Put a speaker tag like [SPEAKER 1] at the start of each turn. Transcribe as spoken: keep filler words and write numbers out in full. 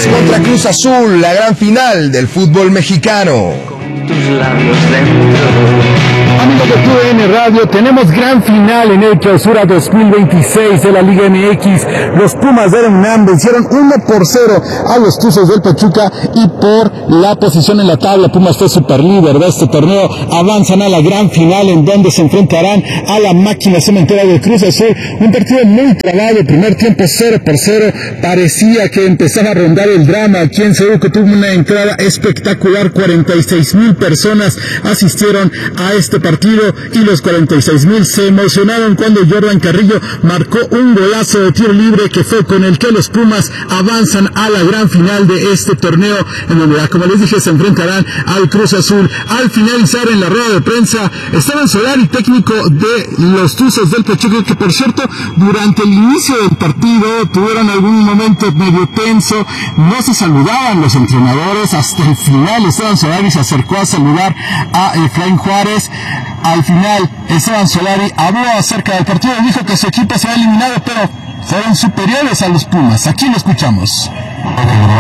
[SPEAKER 1] Pumas contra Cruz Azul, la gran final del fútbol mexicano.
[SPEAKER 2] Amigos de T U D N Radio, tenemos gran final en el Clausura dos mil veintiséis de la Liga M X. Los Pumas de la UNAM vencieron uno por cero a los Tuzos del Pachuca y por la posición en la tabla, Pumas fue superlíder de este torneo. Avanzan a la gran final en donde se enfrentarán a la máquina cementera de Cruz Azul. Un partido muy trabado, primer tiempo cero por cero. Parecía que empezaba a rondar el drama aquí en Seúl, que tuvo una entrada espectacular. cuarenta y seis mil personas asistieron a este partido y los cuarenta y seis mil se emocionaron cuando Jordan Carrillo marcó un golazo de tiro libre que fue con el que los Pumas avanzan a la gran final de este torneo, en donde, como les dije, se enfrentarán al Cruz Azul. Al finalizar en la rueda de prensa, Esteban Solari, técnico de los Tuzos del Pachuca, que por cierto, durante el inicio del partido tuvieron algún momento medio tenso, no se saludaban los entrenadores, hasta el final Esteban Solari se acercó a saludar a Efraín Juárez. Al final, Esteban Solari habló acerca del partido y dijo que su equipo se ha eliminado, pero fueron superiores a los Pumas. Aquí lo escuchamos.